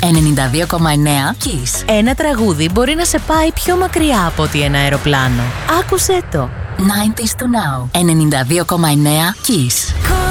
92,9 Kiss. Ένα τραγούδι μπορεί να σε πάει πιο μακριά από ότι ένα αεροπλάνο. Άκουσέ το. 90s to now. 92,9 Kiss.